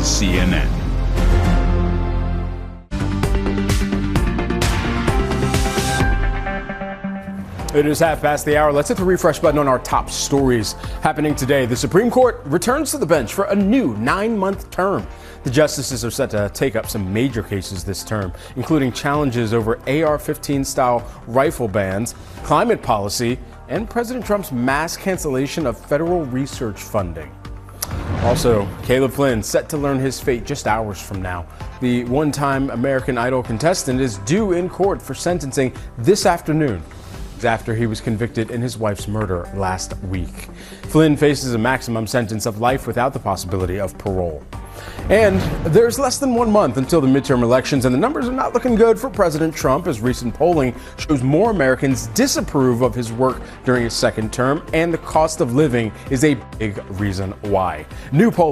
is CNN. It is 5:30. Let's hit the refresh button on our top stories happening today. The Supreme Court returns to the bench for a new 9-month term. The justices are set to take up some major cases this term, including challenges over AR-15 style rifle bans, climate policy, and President Trump's mass cancellation of federal research funding. Also, Caleb Flynn set to learn his fate just hours from now. The one-time American Idol contestant is due in court for sentencing this afternoon, after he was convicted in his wife's murder last week. Flynn faces a maximum sentence of life without the possibility of parole. And there's less than 1 month until the midterm elections, and the numbers are not looking good for President Trump, as recent polling shows more Americans disapprove of his work during his second term, and the cost of living is a big reason why. New poll